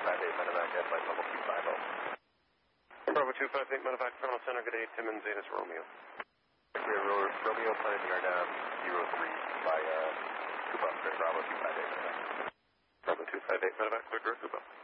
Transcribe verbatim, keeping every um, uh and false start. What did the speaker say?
five eight, Medevac at flight level two five zero. Bravo two five eight, Medevac, Toronto Center, good day, Timmins, Zetas, Romeo. Clear, Ro- Romeo, planning our down zero three by uh, Cuba, Bravo two five eight, Medevac. Bravo two five eight, Medevac, clear, Cuba.